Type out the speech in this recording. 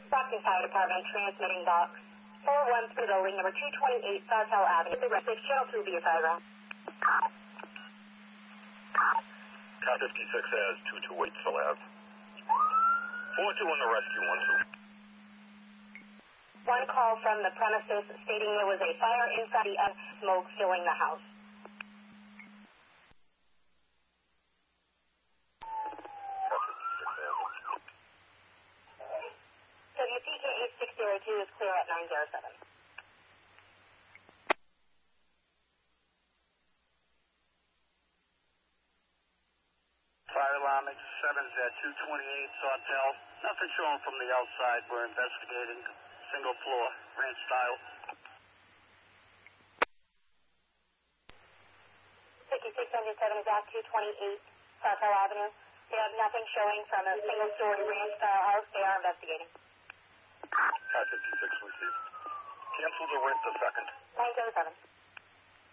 Brockton Fire Department transmitting box 413 building number 228 Sawtell Avenue. The rest 6 channel 2 be advised on. Car 56 has 228 Sawtell Ave. 4-2 on the rescue, 1-2. One call from the premises stating there was a fire inside the smoke filling the house. WPK 8602 is clear at 907. Fire alarm 87's at 228 Sawtell. Nothing showing from the outside. We're investigating. Single floor, ranch style. 5677 is at 228 Sawtell Avenue. They have nothing showing from a single-story ranch style house. They are investigating. Car 56 received. Cancel the rent a second. 907.